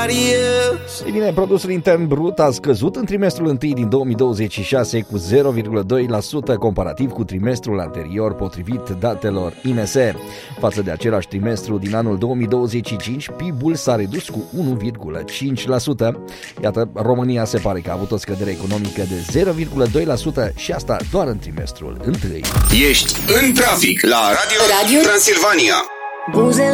Ei bine, produsul intern brut a scăzut în trimestrul 1 din 2026 cu 0,2% comparativ cu trimestrul anterior, potrivit datelor INS. Față de același trimestru din anul 2025, PIB-ul s-a redus cu 1,5%. Iată, România se pare că a avut o scădere economică de 0,2% și asta doar în trimestrul 1. Ești în trafic la Radio Transilvania.